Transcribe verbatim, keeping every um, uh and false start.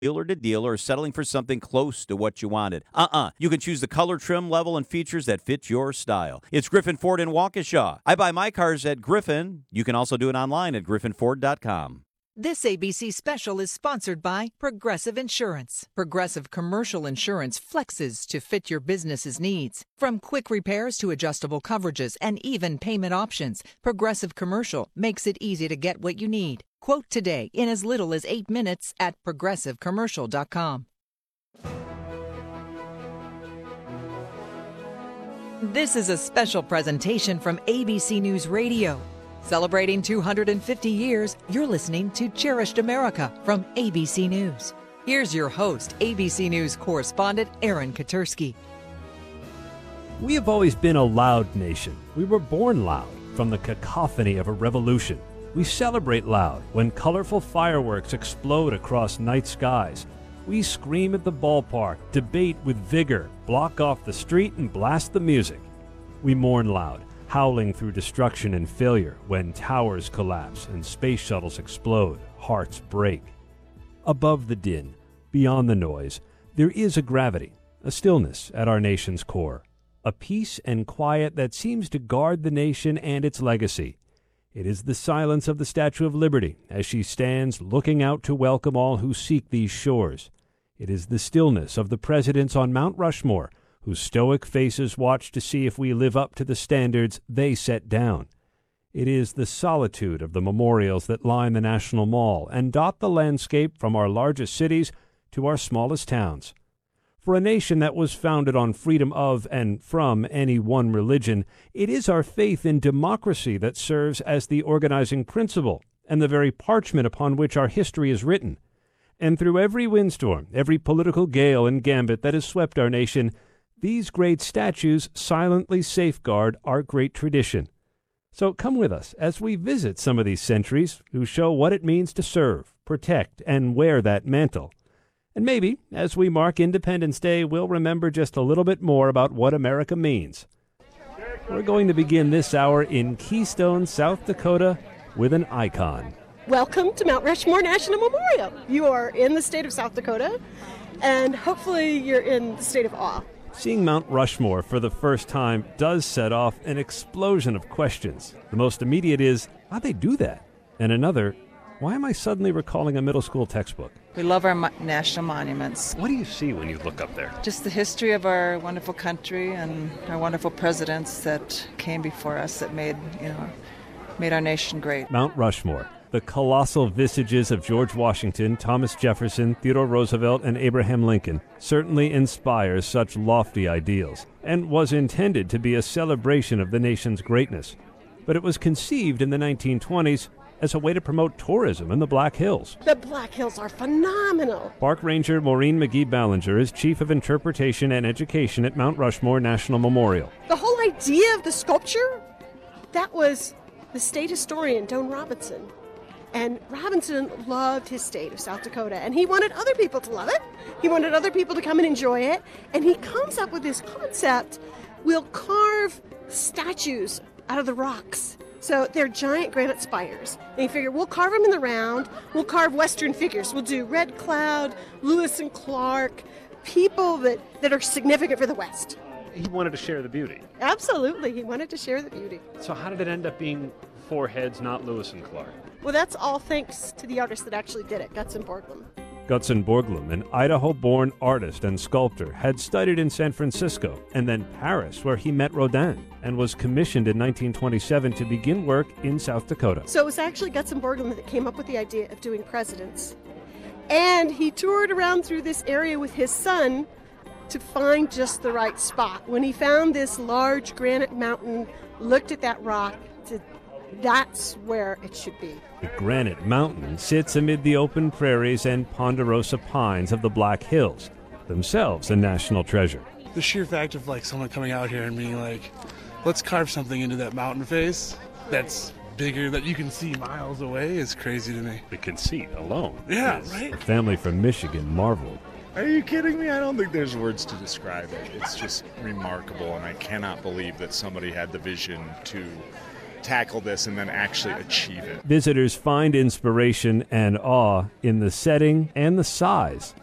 dealer to dealer or settling for something close to what you wanted. Uh-uh. You can choose the color, trim, level, and features that fit your style. It's Griffin Ford in Waukesha. I buy my cars at Griffin. You can also do it online at griffin ford dot com. This A B C special is sponsored by Progressive Insurance. Progressive Commercial Insurance flexes to fit your business's needs. From quick repairs to adjustable coverages and even payment options, Progressive Commercial makes it easy to get what you need. Quote today in as little as eight minutes at progressive commercial dot com. This is a special presentation from A B C News Radio. Celebrating two hundred fifty years, you're listening to Cherished America from A B C News. Here's your host, A B C News correspondent Aaron Katersky. We have always been a loud nation. We were born loud from the cacophony of a revolution. We celebrate loud when colorful fireworks explode across night skies. We scream at the ballpark, debate with vigor, block off the street, and blast the music. We mourn loud, howling through destruction and failure when towers collapse and space shuttles explode, hearts break. Above the din, beyond the noise, there is a gravity, a stillness at our nation's core, a peace and quiet that seems to guard the nation and its legacy. It is the silence of the Statue of Liberty as she stands looking out to welcome all who seek these shores. It is the stillness of the presidents on Mount Rushmore, whose stoic faces watch to see if we live up to the standards they set down. It is the solitude of the memorials that line the National Mall and dot the landscape from our largest cities to our smallest towns. For a nation that was founded on freedom of and from any one religion, it is our faith in democracy that serves as the organizing principle and the very parchment upon which our history is written. And through every windstorm, every political gale and gambit that has swept our nation, these great statues silently safeguard our great tradition. So come with us as we visit some of these centuries who show what it means to serve, protect, and wear that mantle. And maybe, as we mark Independence Day, we'll remember just a little bit more about what America means. We're going to begin this hour in Keystone, South Dakota, with an icon. Welcome to Mount Rushmore National Memorial. You are in the state of South Dakota, and hopefully you're in the state of awe. Seeing Mount Rushmore for the first time does set off an explosion of questions. The most immediate is, how'd they do that? And another, why am I suddenly recalling a middle school textbook? We love our mo- national monuments. What do you see when you look up there? Just the history of our wonderful country and our wonderful presidents that came before us that made, you know, made our nation great. Mount Rushmore, the colossal visages of George Washington, Thomas Jefferson, Theodore Roosevelt, and Abraham Lincoln, certainly inspires such lofty ideals and was intended to be a celebration of the nation's greatness. But it was conceived in the nineteen twenties as a way to promote tourism in the Black Hills. The Black Hills are phenomenal. Park Ranger Maureen McGee Ballinger is Chief of Interpretation and Education at Mount Rushmore National Memorial. The whole idea of the sculpture, that was the state historian, Doane Robinson. And Robinson loved his state of South Dakota, and he wanted other people to love it. He wanted other people to come and enjoy it. And he comes up with this concept, we'll carve statues out of the rocks. So they're giant granite spires. And you figure, we'll carve them in the round. We'll carve Western figures. We'll do Red Cloud, Lewis and Clark, people that, that are significant for the West. He wanted to share the beauty. Absolutely. He wanted to share the beauty. So how did it end up being four heads, not Lewis and Clark? Well, that's all thanks to the artist that actually did it, Gutzon Borglum. Gutzon Borglum, an Idaho-born artist and sculptor, had studied in San Francisco and then Paris, where he met Rodin, and was commissioned in nineteen twenty-seven to begin work in South Dakota. So it was actually Gutzon Borglum that came up with the idea of doing presidents. And he toured around through this area with his son to find just the right spot. When he found this large granite mountain, looked at that rock, said, that's where it should be. The Granite Mountain sits amid the open prairies and ponderosa pines of the Black Hills, themselves a national treasure. The sheer fact of like someone coming out here and being like, let's carve something into that mountain face that's bigger, that you can see miles away, is crazy to me. The conceit alone. Yeah, is, right? A family from Michigan marveled. Are you kidding me? I don't think there's words to describe it. It's just remarkable, and I cannot believe that somebody had the vision to tackle this and then actually achieve it. Visitors find inspiration and awe in the setting and the size